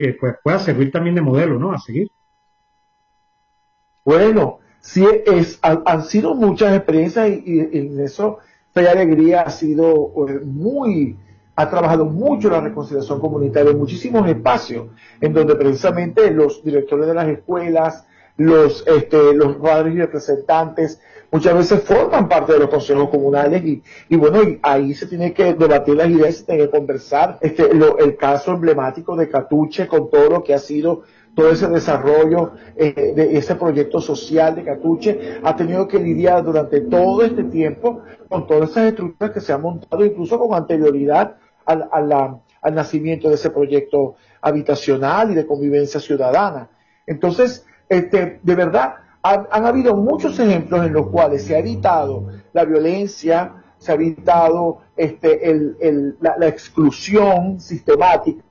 pues pueda servir también de modelo, ¿no? A seguir. Bueno, sí, han sido muchas experiencias y en eso Fe y Alegría ha trabajado mucho la reconciliación comunitaria en muchísimos espacios, en donde precisamente los directores de las escuelas, los padres y representantes, muchas veces forman parte de los consejos comunales y bueno, y ahí se tiene que debatir las ideas, se tiene que conversar, el caso emblemático de Catuche con todo lo que ha sido todo ese desarrollo de ese proyecto social de Catuche, ha tenido que lidiar durante todo este tiempo con todas esas estructuras que se han montado incluso con anterioridad al nacimiento de ese proyecto habitacional y de convivencia ciudadana. Entonces, de verdad, han habido muchos ejemplos en los cuales se ha evitado la violencia, se ha evitado la exclusión sistemática,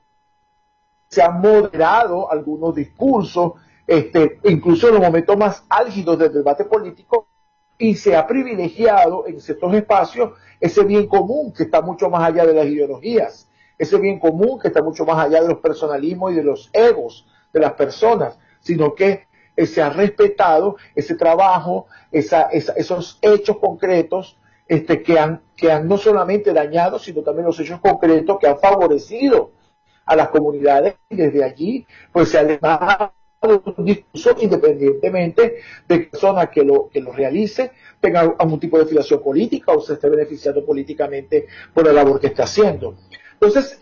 se han moderado algunos discursos, incluso en los momentos más álgidos del debate político, y se ha privilegiado en ciertos espacios ese bien común que está mucho más allá de las ideologías, ese bien común que está mucho más allá de los personalismos y de los egos de las personas, sino que se ha respetado ese trabajo, esos hechos concretos que han no solamente dañado, sino también los hechos concretos que han favorecido a las comunidades, y desde allí pues se ha levantado un discurso independientemente de que la persona que lo realice tenga algún tipo de filiación política o se esté beneficiando políticamente por la labor que está haciendo. Entonces,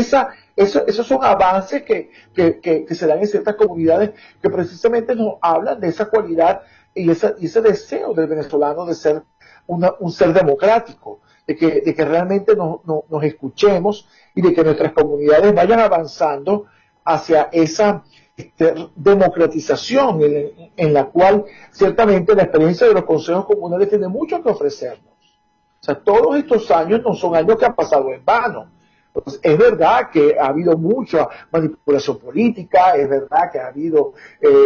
esos son avances que se dan en ciertas comunidades que precisamente nos hablan de esa cualidad y ese deseo del venezolano de ser un ser democrático, de que realmente nos escuchemos y de que nuestras comunidades vayan avanzando hacia esa democratización en la cual ciertamente la experiencia de los consejos comunales tiene mucho que ofrecernos. O sea, todos estos años no son años que han pasado en vano. Pues es verdad que ha habido mucha manipulación política, es verdad que ha habido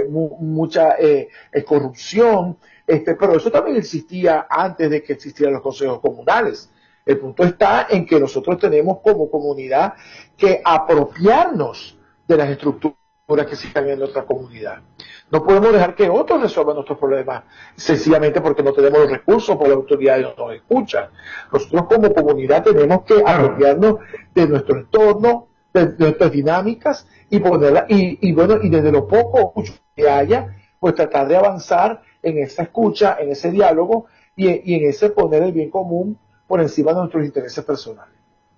mucha corrupción, pero eso también existía antes de que existieran los consejos comunales. El punto está en que nosotros tenemos como comunidad que apropiarnos de las estructuras que existen en nuestra comunidad. No podemos dejar que otros resuelvan nuestros problemas sencillamente porque no tenemos los recursos, por la autoridad no nos escuchan. Nosotros como comunidad tenemos que apropiarnos de nuestro entorno, de nuestras dinámicas y ponerla, y bueno, y desde lo poco mucho que haya, pues tratar de avanzar en esa escucha, en ese diálogo y en ese poner el bien común por encima de nuestros intereses personales.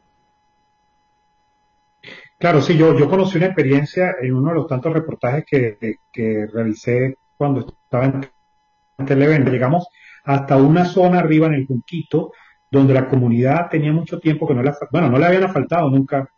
Claro, sí, yo conocí una experiencia en uno de los tantos reportajes que realicé cuando estaba en Televen. Llegamos hasta una zona arriba en el Junquito, donde la comunidad tenía mucho tiempo que no le habían asfaltado nunca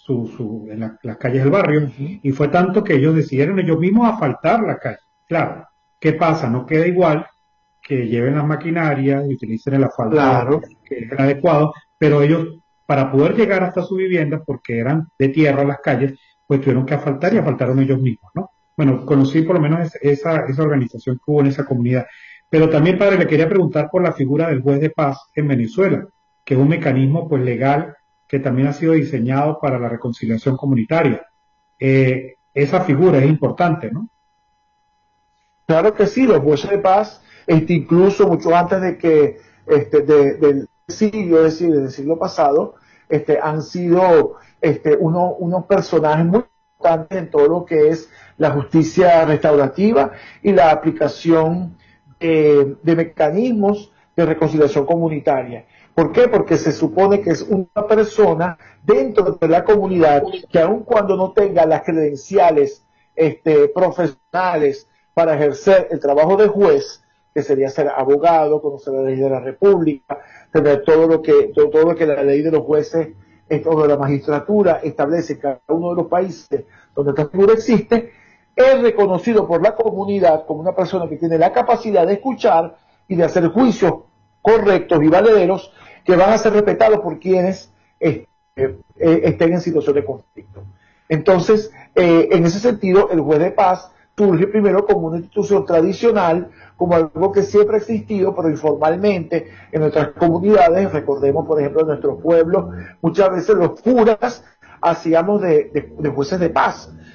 las calles del barrio, y fue tanto que ellos decidieron ellos mismos asfaltar la calle. Claro, ¿qué pasa? No queda igual que lleven las maquinarias y utilicen el asfalto que es el adecuado, pero ellos, para poder llegar hasta su vivienda, porque eran de tierra las calles, pues tuvieron que asfaltar y asfaltaron ellos mismos, ¿no? Bueno, conocí por lo menos esa organización que hubo en esa comunidad. Pero también, padre, le quería preguntar por la figura del juez de paz en Venezuela, que es un mecanismo pues legal que también ha sido diseñado para la reconciliación comunitaria. Esa figura es importante, ¿no? Claro que sí, los jueces de paz, incluso mucho antes de que del siglo, es decir, del siglo pasado, han sido unos personajes muy importantes en todo lo que es la justicia restaurativa y la aplicación de mecanismos de reconciliación comunitaria. ¿Por qué? Porque se supone que es una persona dentro de la comunidad que aun cuando no tenga las credenciales profesionales para ejercer el trabajo de juez, que sería ser abogado, conocer la ley de la República, tener todo lo que la ley de los jueces o de la magistratura establece en cada uno de los países donde esta figura existe, es reconocido por la comunidad como una persona que tiene la capacidad de escuchar y de hacer juicios correctos y valederos que van a ser respetados por quienes estén en situación de conflicto. Entonces, en ese sentido, el juez de paz surge primero como una institución tradicional, como algo que siempre ha existido, pero informalmente en nuestras comunidades. Recordemos, por ejemplo, en nuestros pueblos, muchas veces los curas hacíamos de jueces de paz.